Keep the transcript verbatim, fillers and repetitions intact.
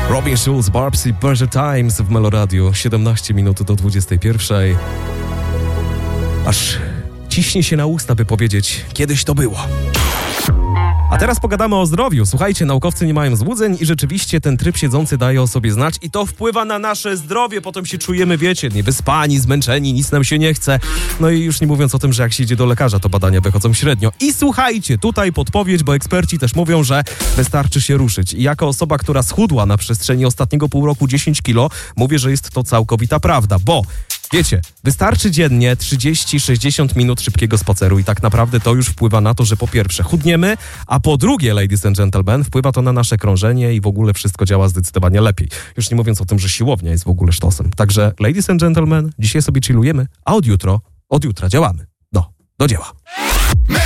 Robin Schulz, Barbsy, Better Times w Meloradiu. siedemnaście minut do dwudziestej pierwszej. Aż ciśnie się na usta, by powiedzieć, kiedyś to było. A teraz pogadamy o zdrowiu. Słuchajcie, naukowcy nie mają złudzeń i rzeczywiście ten tryb siedzący daje o sobie znać i to wpływa na nasze zdrowie. Potem się czujemy, wiecie, niewyspani, zmęczeni, nic nam się nie chce. No i już nie mówiąc o tym, że jak się idzie do lekarza, to badania wychodzą średnio. I słuchajcie, tutaj podpowiedź, bo eksperci też mówią, że wystarczy się ruszyć. I jako osoba, która schudła na przestrzeni ostatniego pół roku dziesięć kilo, mówię, że jest to całkowita prawda, bo wiecie, wystarczy dziennie trzydzieści sześćdziesiąt minut szybkiego spaceru i tak naprawdę to już wpływa na to, że po pierwsze chudniemy, a po drugie, ladies and gentlemen, wpływa to na nasze krążenie i w ogóle wszystko działa zdecydowanie lepiej. Już nie mówiąc o tym, że siłownia jest w ogóle sztosem. Także, ladies and gentlemen, dzisiaj sobie chillujemy, a od jutro, od jutra działamy. No, do dzieła.